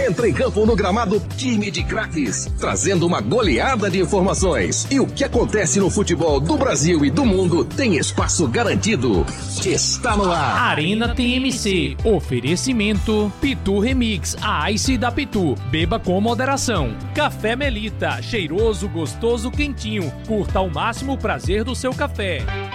Entra em campo no gramado Time de Craques, trazendo uma goleada de informações. E o que acontece no futebol do Brasil e do mundo tem espaço garantido. Está no ar. Arena TMC. Oferecimento Pitu Remix, a Ice da Pitu. Beba com moderação. Café Melita, cheiroso, gostoso, quentinho. Curta ao máximo o prazer do seu café.